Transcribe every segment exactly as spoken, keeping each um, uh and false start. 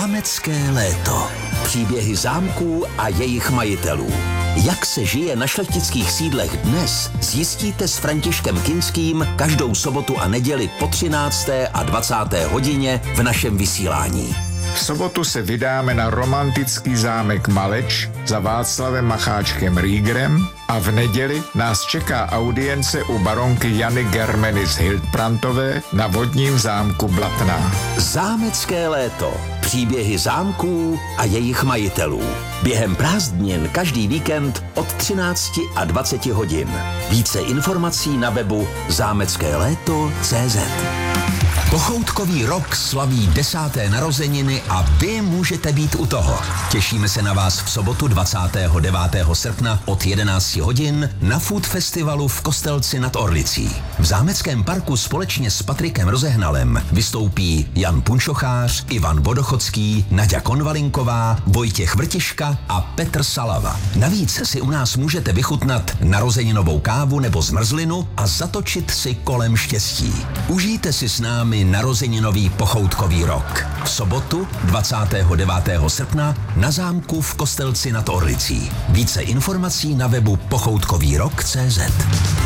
Zámecké léto. Příběhy zámků a jejich majitelů. Jak se žije na šlechtických sídlech dnes, zjistíte s Františkem Kinským každou sobotu a neděli po třinácté a dvacáté hodině v našem vysílání. V sobotu se vydáme na romantický zámek Maleč za Václavem Macháčkem Riegerem a v neděli nás čeká audience u baronky Jany Germeny z Hildbrandtové na vodním zámku Blatná. Zámecké léto. Příběhy zámků a jejich majitelů. Během prázdnin každý víkend od třinácti a dvaceti hodin. Více informací na webu zámecké léto tečka cé zet. Pochoutkový rok slaví desáté narozeniny a vy můžete být u toho. Těšíme se na vás v sobotu dvacátého devátého srpna od jedenácti hodin na Food Festivalu v Kostelci nad Orlicí. V zámeckém parku společně s Patrikem Rozehnalem vystoupí Jan Punčochář, Ivan Vodochodský, Naďa Konvalinková, Vojtěch Vrtiška a Petr Salava. Navíc si u nás můžete vychutnat narozeninovou kávu nebo zmrzlinu a zatočit si kolem štěstí. Užijte si s námi narozeninový pochoutkový rok. V sobotu dvacátého devátého srpna na zámku v Kostelci nad Orlicí. Více informací na webu pochoutkový rok tečka cé zet.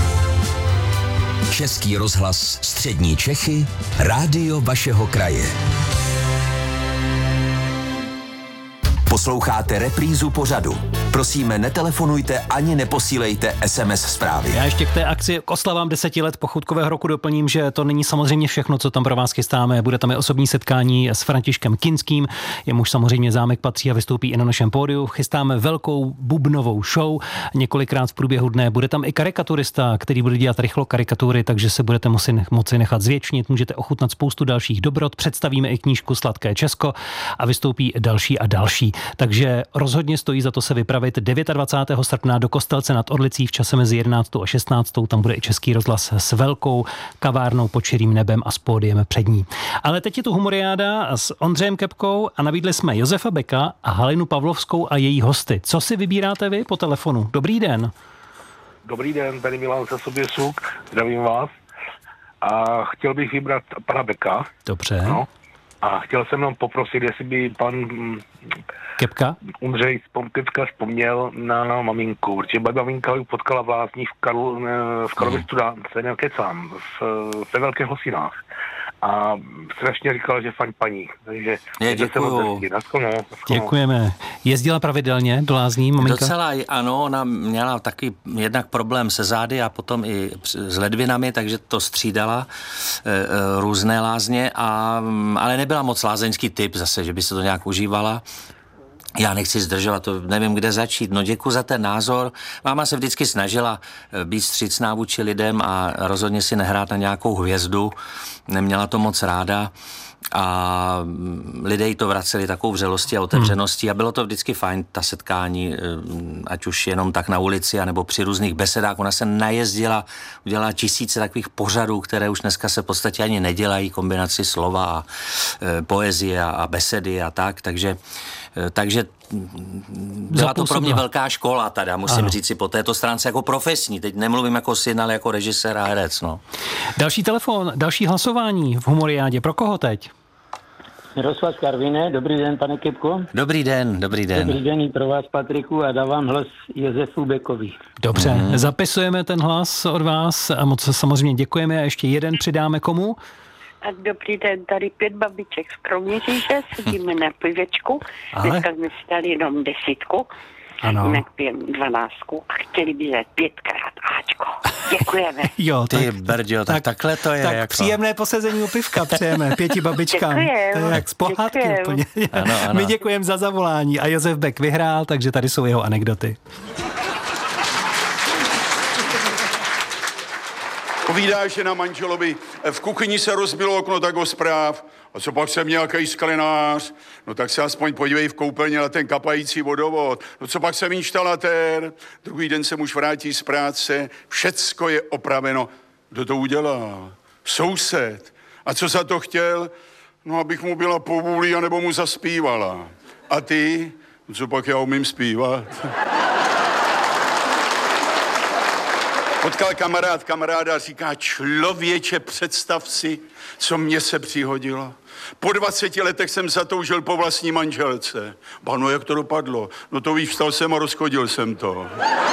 Český rozhlas Střední Čechy, rádio vašeho kraje. Posloucháte reprízu pořadu. Prosíme, netelefonujte ani neposílejte es em es zprávy. Já ještě k té akci k oslavám deseti let pochoutkového roku doplním, že to není samozřejmě všechno, co tam pro vás chystáme. Bude tam i osobní setkání s Františkem Kinským, jemuž samozřejmě zámek patří a vystoupí i na našem pódiu. Chystáme velkou bubnovou show několikrát v průběhu dne. Bude tam i karikaturista, který bude dělat rychlo karikatury, takže se budete moci, moci nechat zvětšnit. Můžete ochutnat spoustu dalších dobrot. Představíme i knížku Sladké Česko a vystoupí další a další. Takže rozhodně stojí za to se vypravit dvacátého devátého srpna do Kostelce nad Orlicí v čase mezi jedenáctou a šestnáctou. Tam bude i Český rozhlas s velkou kavárnou pod širým nebem a s pódiem před ní. Ale teď je tu humoriáda s Ondřejem Kepkou a nabídli jsme Josefa Beka a Halinu Pavlovskou a její hosty. Co si vybíráte vy po telefonu? Dobrý den. Dobrý den, tady Milan ze Soběsuk, zdravím vás. A chtěl bych vybrat pana Beka. Dobře. No. A chtěl jsem jenom poprosit, jestli by pan Kepka? Ondřej Kepka vzpomněl na maminku, protože maminka ji potkala v Lázních v, Karlu, v Karlově Studánce, nekecám, v, ve Velkých Hosinách. A strašně říkala, že fajn paní. Takže je, děkuju. Děkujeme. Jezdila pravidelně do Lázní maminka? Docela ano, ona měla taky jednak problém se zády a potom i s ledvinami, takže to střídala e, e, různé lázně, a, ale nebyla moc lázeňský typ zase, že by se to nějak užívala. Já nechci zdržovat, to nevím, kde začít. No děkuji za ten názor. Máma se vždycky snažila být vstřícná vůči lidem a rozhodně si nehrát na nějakou hvězdu. Neměla to moc ráda a lidé jí to vraceli takovou vřelostí a otevřeností a bylo to vždycky fajn, ta setkání, ať už jenom tak na ulici, anebo při různých besedách. Ona se najezdila, udělala tisíce takových pořadů, které už dneska se v podstatě ani nedělají, kombinaci slova a e, poezie a, a besedy a tak, takže Takže byla to pro mě velká škola teda, musím říct si po této stránce jako profesní. Teď nemluvím jako syn, ale jako režisér a herec, no. Další telefon, další hlasování v humoriádě. Pro koho teď? Miroslav Karviné, dobrý den, pane Kepko. Dobrý den, dobrý den. Dobrý den i pro vás, Patriku, a dávám hlas Josefu Bekovi. Dobře, mm-hmm. Zapisujeme ten hlas od vás a moc samozřejmě děkujeme a ještě jeden přidáme komu? A dobrý den, tady pět babiček z Kroměříže, sedíme na pivečku, ale... dneska jsme si dali jenom desítku, ano. Jinak pijem dvanáctku a chtěli by dát pětkrát Ačko. Děkujeme. Jo, tak, ty brďo, tak, tak takhle to je. Tak jako... příjemné posezení u pivka přejeme pěti babičkám. Děkujem. To je jak z pohádky úplně. Ano, ano. My děkujeme za zavolání a Josef Bek vyhrál, takže tady jsou jeho anekdoty. Povídá žena manželovi, v kuchyni se rozbilo okno, tak ho zpráv. A co pak jsem nějaký sklenář? No tak se aspoň podívej v koupelně na ten kapající vodovod. No co pak jsem inštalatér? Druhý den se muž vrátí z práce, všecko je opraveno. Kdo to udělal? Soused. A co za to chtěl? No abych mu byla povůlí, anebo mu zaspívala. A ty? No co pak já umím zpívat? Potkal kamarád kamaráda a říká, člověče, představ si, co mě se přihodilo. Po dvaceti letech jsem zatoužil po vlastní manželce. Ba, no jak to dopadlo? No to víš, vstal jsem a rozchodil jsem to.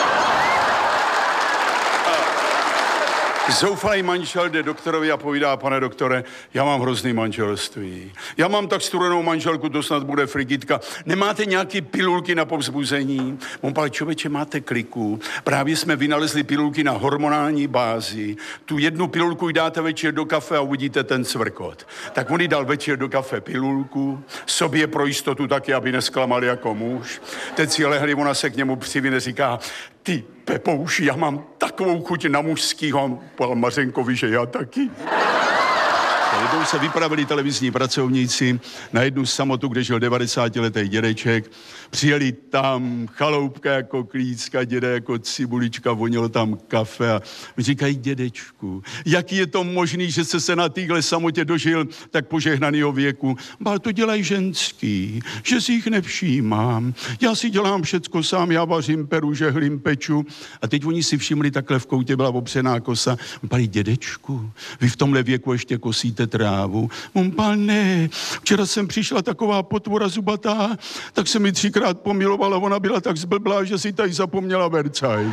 Zoufalý manžel jde doktorovi a povídá, pane doktore, já mám hrozný manželství. Já mám tak studenou manželku, to snad bude frigitka. Nemáte nějaký pilulky na povzbuzení? On pál, člověče, máte kliku. Právě jsme vynalezli pilulky na hormonální bázi. Tu jednu pilulku dáte večer do kafe a uvidíte ten cvrkot. Tak on jí dal večer do kafe pilulku, sobě pro jistotu taky, aby nesklamal jako muž. Teď si lehli, ona se k němu přivine, říká, ty Pepouši, já mám takovou chuť na mužskýho, pál Mařenkovi, že já taky. Jednou se vypravili televizní pracovníci na jednu samotu, kde žil devadesátiletý dědeček. Přijeli tam, chaloupka jako klícka, děda jako cibulička, vonilo tam kafe a říkají, dědečku, jaký je to možný, že se se na téhle samotě dožil tak požehnanýho věku? Bál, to dělají ženský, že si jich nevšímám. Já si dělám všecko sám, já vařím, peru, žehlím, peču. A teď oni si všimli, takhle v koutě byla opřená kosa. Báli, dědečku, vy v tomhle věku ještě kosíte trávu. On pál, ne, včera jsem přišla taková potvora zubatá, tak se mi třikrát pomilovala, ona byla tak zblblá, že si tady zapomněla vercajt.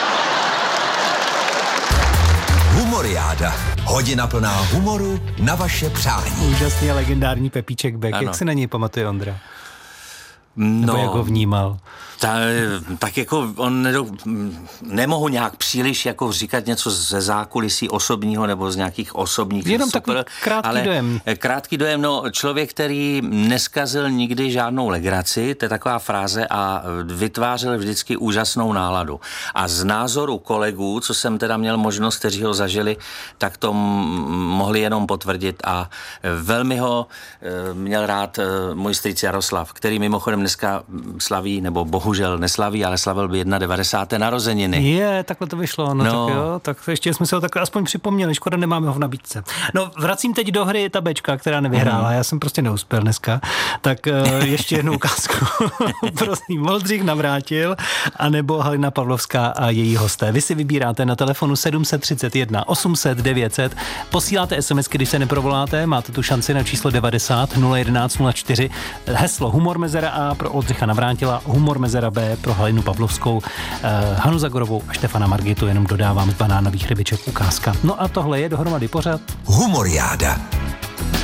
Humoriáda. Hodina plná humoru na vaše přání. Úžasně legendární Pepíček Beck. Ano. Jak si na něj pamatuje Ondra? No, Nebo jak ho vnímal? Ta, tak jako on nedo, nemohu nějak příliš jako říkat něco ze zákulisí osobního nebo z nějakých osobních. Jenom super, takový krátký ale dojem. Krátký dojem, no člověk, který neskazil nikdy žádnou legraci, to je taková fráze, a vytvářel vždycky úžasnou náladu. A z názoru kolegů, co jsem teda měl možnost, kteří ho zažili, tak to mohli jenom potvrdit a velmi ho měl rád můj strýc Jaroslav, který mimochodem dneska slaví, nebo bohužel neslaví, ale slavil by devadesáté narozeniny. Je, takhle to vyšlo, no, No. tak jo, tak ještě jsme se ho takhle aspoň připomněli, škoda, nemáme ho v nabídce. No, vracím teď do hry ta Bčka, která nevyhrála, já jsem prostě neuspěl dneska, tak uh, ještě jednu ukázku. Prosím, Oldřich Navrátil, anebo Halina Pavlovská a její hosté. Vy si vybíráte na telefonu sedm set třicet jedna osm set devět set, posíláte SMSky, když se neprovoláte, máte tu šanci na číslo devadesát nula jedenáct nula čtyři, heslo Humor mezera A pro Oldřicha Navrátila, Humor mezera B pro Halinu Pavlovskou, eh, Hanu Zagorovou a Štefana Margitu, jenom dodávám z banánových rybiček ukázka. No a tohle je dohromady pořad Humoriáda.